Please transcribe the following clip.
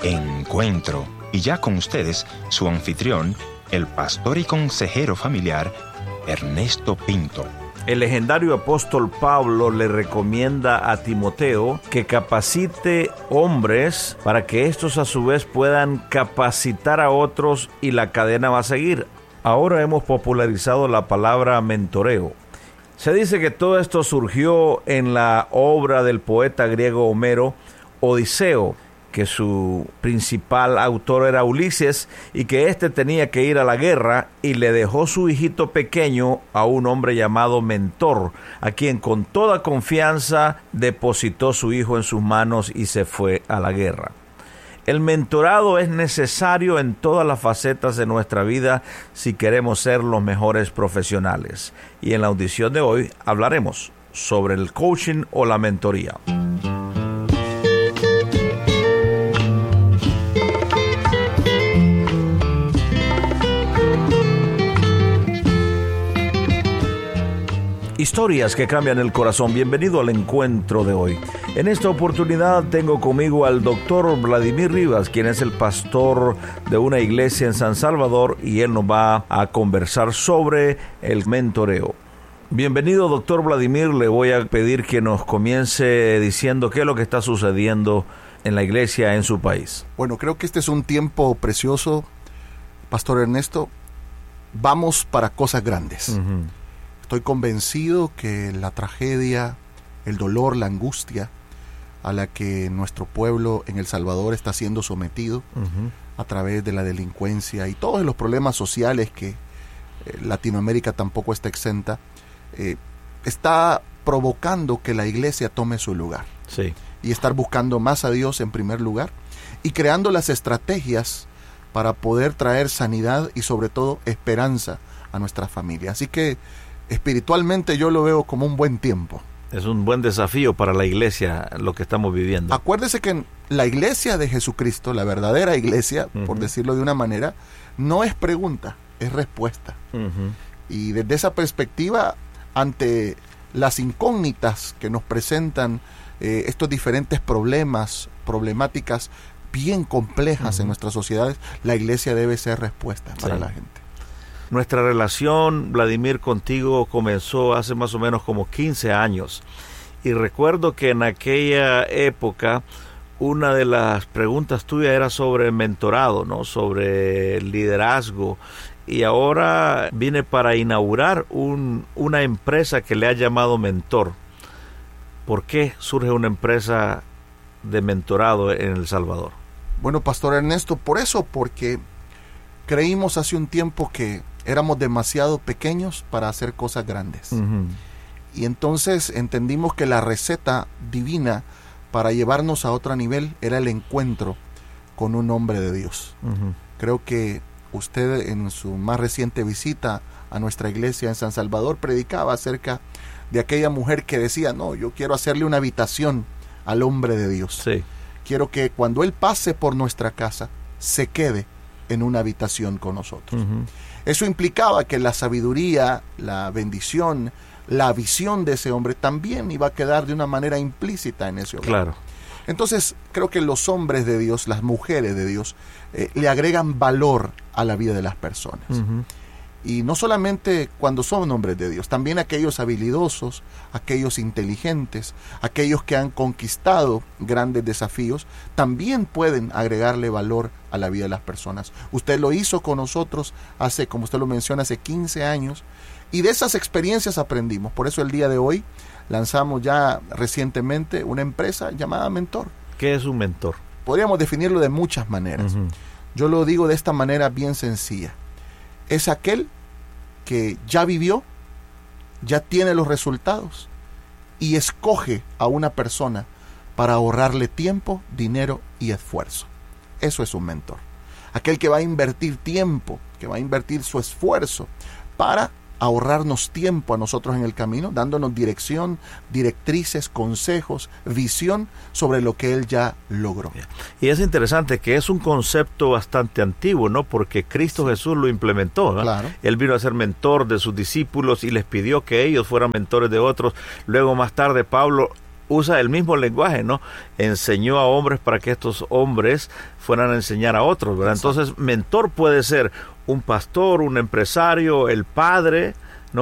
Encuentro. Y ya con ustedes, su anfitrión, el pastor y consejero familiar, Ernesto Pinto. El legendario apóstol Pablo le recomienda a Timoteo que capacite hombres para que estos a su vez puedan capacitar a otros y la cadena va a seguir. Ahora hemos popularizado la palabra mentoreo. Se dice que todo esto surgió en la obra del poeta griego Homero, Odiseo, que su principal autor era Ulises y que éste tenía que ir a la guerra y le dejó su hijito pequeño a un hombre llamado Mentor, a quien con toda confianza depositó su hijo en sus manos y se fue a la guerra. El mentorado es necesario en todas las facetas de nuestra vida si queremos ser los mejores profesionales. Y en la audición de hoy hablaremos sobre el coaching o la mentoría. Historias que cambian el corazón. Bienvenido al encuentro de hoy. En esta oportunidad tengo conmigo al doctor Vladimir Rivas, quien es el pastor de una iglesia en San Salvador, y él nos va a conversar sobre el mentoreo. Bienvenido, doctor Vladimir. Le voy a pedir que nos comience diciendo qué es lo que está sucediendo en la iglesia en su país. Bueno, creo que este es un tiempo precioso, pastor Ernesto. Vamos para cosas grandes. Uh-huh. Estoy convencido que la tragedia, el dolor, la angustia a la que nuestro pueblo en El Salvador está siendo sometido a través de la delincuencia y todos los problemas sociales que Latinoamérica tampoco está exenta, está provocando que la iglesia tome su lugar. Sí. Y estar buscando más a Dios en primer lugar y creando las estrategias para poder traer sanidad y sobre todo esperanza a nuestra familia. Así que espiritualmente yo lo veo como un buen tiempo. Es un buen desafío para la iglesia lo que estamos viviendo. Acuérdese que la iglesia de Jesucristo, la verdadera iglesia, por decirlo de una manera, no es pregunta, es respuesta. Y desde esa perspectiva, ante las incógnitas que nos presentan estos diferentes problemáticas bien complejas en nuestras sociedades, la iglesia debe ser respuesta para la gente. Nuestra relación, Vladimir, contigo comenzó hace más o menos como 15 años. Y recuerdo que en aquella época una de las preguntas tuyas era sobre mentorado, ¿no? Sobre liderazgo. Y ahora vine para inaugurar una empresa que le ha llamado Mentor. ¿Por qué surge una empresa de mentorado en El Salvador? Bueno, pastor Ernesto, porque creímos hace un tiempo que éramos demasiado pequeños para hacer cosas grandes. Y entonces entendimos que la receta divina para llevarnos a otro nivel era el encuentro con un hombre de Dios. Creo que usted en su más reciente visita a nuestra iglesia en San Salvador predicaba acerca de aquella mujer que decía, no, yo quiero hacerle una habitación al hombre de Dios. Sí. Quiero que cuando él pase por nuestra casa se quede en una habitación con nosotros. Eso implicaba que la sabiduría, la bendición, la visión de ese hombre también iba a quedar de una manera implícita en ese hogar. Claro. Entonces, creo que los hombres de Dios, las mujeres de Dios, le agregan valor a la vida de las personas. Y no solamente cuando son hombres de Dios, también aquellos habilidosos, aquellos inteligentes, aquellos que han conquistado grandes desafíos, también pueden agregarle valor a la vida de las personas. Usted lo hizo con nosotros hace, como usted lo menciona, hace 15 años, y de esas experiencias aprendimos. Por eso el día de hoy lanzamos ya recientemente una empresa llamada Mentor. ¿Qué es un mentor? Podríamos definirlo de muchas maneras. Yo lo digo de esta manera bien sencilla. Es aquel que ya vivió, ya tiene los resultados y escoge a una persona para ahorrarle tiempo, dinero y esfuerzo. Eso es un mentor. Aquel que va a invertir tiempo, que va a invertir su esfuerzo para ahorrarnos tiempo a nosotros en el camino, dándonos dirección, directrices, consejos, visión sobre lo que él ya logró. Y es interesante que es un concepto bastante antiguo, ¿no? Porque Cristo Jesús lo implementó, ¿no? Claro. Él vino a ser mentor de sus discípulos y les pidió que ellos fueran mentores de otros. Luego más tarde Pablo usa el mismo lenguaje, ¿no? Enseñó a hombres para que estos hombres fueran a enseñar a otros, ¿verdad? Exacto. Entonces, mentor puede ser un pastor, un empresario, el padre,